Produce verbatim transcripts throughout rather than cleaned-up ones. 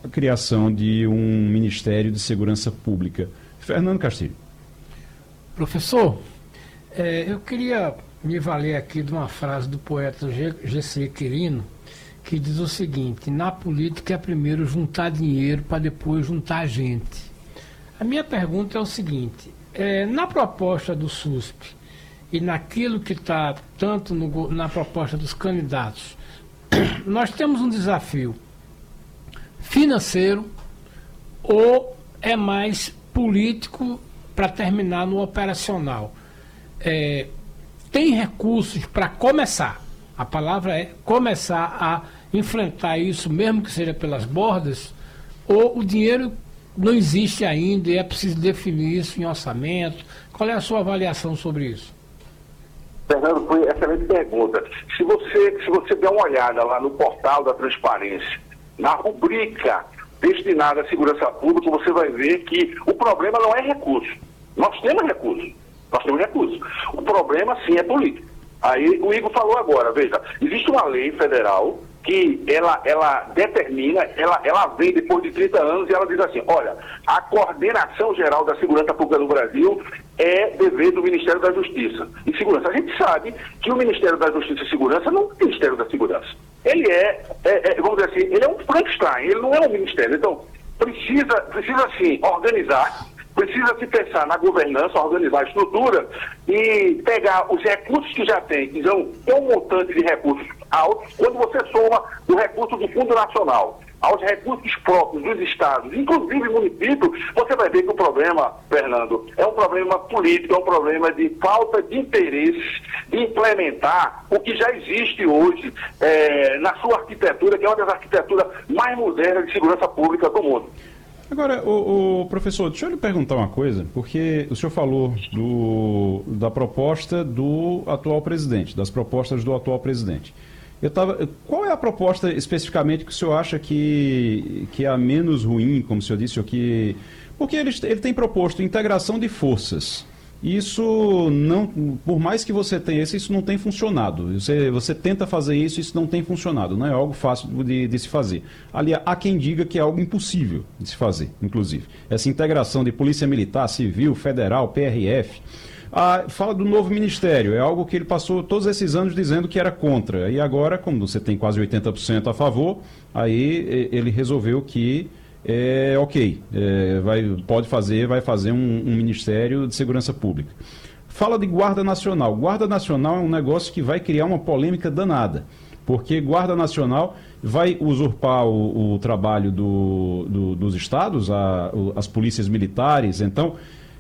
a criação de um Ministério de Segurança Pública. Fernando Castilho. Professor, é, eu queria me valer aqui de uma frase do poeta G C Quirino, que diz o seguinte: na política é primeiro juntar dinheiro para depois juntar gente. A minha pergunta é o seguinte, é, na proposta do S U S P e naquilo que está tanto no, na proposta dos candidatos, nós temos um desafio financeiro ou é mais político para terminar no operacional? É, tem recursos para começar, a palavra é começar a enfrentar isso, mesmo que seja pelas bordas, ou o dinheiro não existe ainda e é preciso definir isso em orçamento? Qual é a sua avaliação sobre isso? Fernando, foi excelente pergunta. Se você, se você der uma olhada lá no portal da transparência, na rubrica destinada à segurança pública, você vai ver que o problema não é recurso. Nós temos recurso. Nós temos recurso. O problema, sim, é político. Aí o Igor falou agora, veja, existe uma lei federal que ela, ela determina, ela, ela vem depois de trinta anos e ela diz assim, olha, a coordenação geral da segurança pública no Brasil é dever do Ministério da Justiça e Segurança. A gente sabe que o Ministério da Justiça e Segurança não é o Ministério da Segurança. Ele é, é, é, vamos dizer assim, ele é um Frankenstein, ele não é um ministério. Então, precisa, precisa sim, organizar, precisa se pensar na governança, organizar a estrutura e pegar os recursos que já tem, que são um montante de recursos altos, quando você soma o recurso do Fundo Nacional aos recursos próprios dos estados, inclusive municípios, você vai ver que o problema, Fernando, é um problema político, é um problema de falta de interesse de implementar o que já existe hoje é, na sua arquitetura, que é uma das arquiteturas mais modernas de segurança pública do mundo. Agora, o, o professor, deixa eu lhe perguntar uma coisa, porque o senhor falou do, da proposta do atual presidente, das propostas do atual presidente. Eu tava, qual é a proposta especificamente que o senhor acha que, que é a menos ruim, como o senhor disse, ou que, porque ele, ele tem proposto integração de forças. Isso não, por mais que você tenha isso, isso não tem funcionado. Você, você tenta fazer isso, isso não tem funcionado. Não é algo fácil de, de se fazer. Ali há quem diga que é algo impossível de se fazer, inclusive. Essa integração de polícia militar, civil, federal, P R F. Ah, fala do novo ministério, é algo que ele passou todos esses anos dizendo que era contra. E agora, como você tem quase oitenta por cento a favor, aí ele resolveu que é ok, é, vai, pode fazer, vai fazer um, um Ministério de Segurança Pública. Fala de Guarda Nacional. Guarda Nacional é um negócio que vai criar uma polêmica danada, porque Guarda Nacional vai usurpar o, o trabalho do, do, dos estados, a, o, as polícias militares, então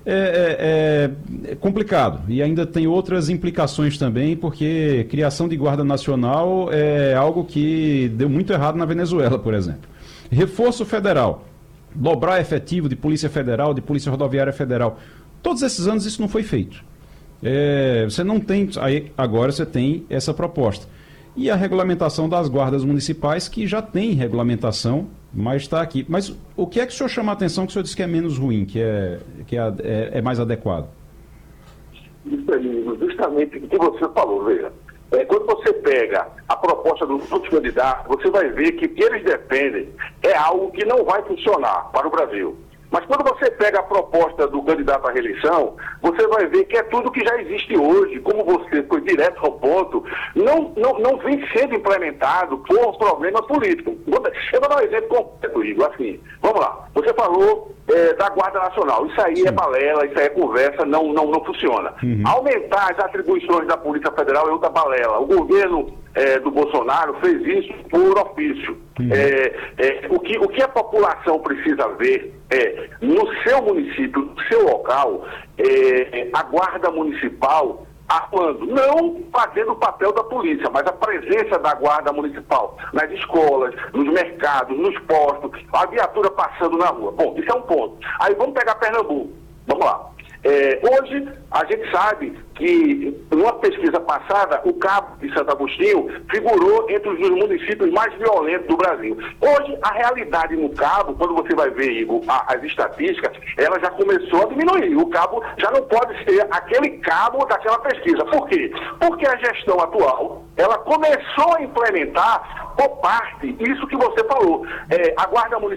é, é, é complicado. E ainda tem outras implicações também, porque criação de Guarda Nacional é algo que deu muito errado na Venezuela, por exemplo. Reforço federal, dobrar efetivo de Polícia Federal, de Polícia Rodoviária Federal. Todos esses anos isso não foi feito. É, você não tem, aí agora você tem essa proposta. E a regulamentação das guardas municipais, que já tem regulamentação, mas está aqui. Mas o que é que o senhor chama a atenção que o senhor disse que é menos ruim, que é, que é, é, é mais adequado? Isso aí, justamente o que você falou, veja. É, quando você pega a proposta dos outros candidatos, você vai ver que o que eles defendem é algo que não vai funcionar para o Brasil. Mas quando você pega a proposta do candidato à reeleição, você vai ver que é tudo que já existe hoje, como você foi direto ao ponto, não, não, não vem sendo implementado por problema político. Eu vou dar um exemplo concreto, Igor, assim, vamos lá, você falou é, da Guarda Nacional, isso aí Sim. é balela, isso aí é conversa, não, não, não funciona. Uhum. Aumentar as atribuições da Polícia Federal é outra balela. O governo é, do Bolsonaro fez isso por ofício. Uhum. É, é, o, que, o que a população precisa ver é, no seu município, no seu local, é, a Guarda Municipal atuando, não fazendo o papel da polícia, mas a presença da Guarda Municipal nas escolas, nos mercados, nos postos, a viatura passando na rua. Bom, isso é um ponto. Aí vamos pegar Pernambuco. Vamos lá. É, hoje, a gente sabe que, numa pesquisa passada, o Cabo de Santo Agostinho figurou entre os municípios mais violentos do Brasil. Hoje, a realidade no Cabo, quando você vai ver, Igor, a, as estatísticas, ela já começou a diminuir. O Cabo já não pode ser aquele Cabo daquela pesquisa. Por quê? Porque a gestão atual, ela começou a implementar, por parte, isso que você falou, é, a Guarda Municipal